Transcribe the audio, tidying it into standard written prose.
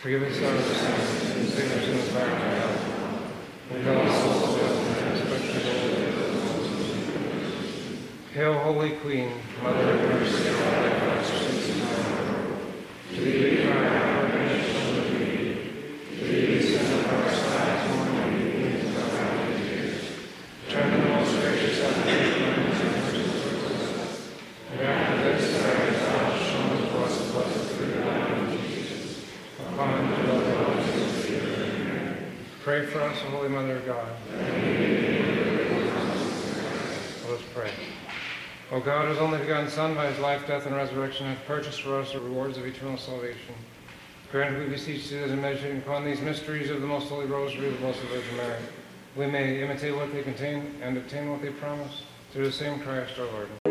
Forgive us our sins, and save us from the fire of hell. Lead all souls to heaven, especially those. Hail, Holy Queen, Mother of Mercy, and all thy blessings in heaven. To thee we cry, our nation of thee. To thee we send up our sighs, mourning and weeping in profound tears. Turn the most gracious heaven, and after this, thou hast shown to us the blessed fruit of thy womb, Jesus. Upon the Pray for us, O Holy Mother of God. Let us pray. O God, whose only begotten Son, by his life, death, and resurrection, hath purchased for us the rewards of eternal salvation, grant, we beseech thee, that in meditating upon these mysteries of the most holy Rosary of the Blessed Virgin Mary, we may imitate what they contain and obtain what they promise, through the same Christ our Lord.